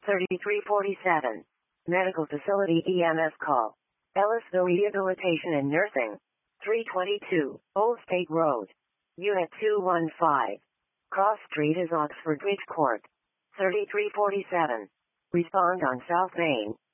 3347. Medical facility EMS call. Ellisville Rehabilitation and Nursing. 322, Old State Road. Unit 215. Cross Street is Oxford Bridge Court. 3347. Respond on South Main.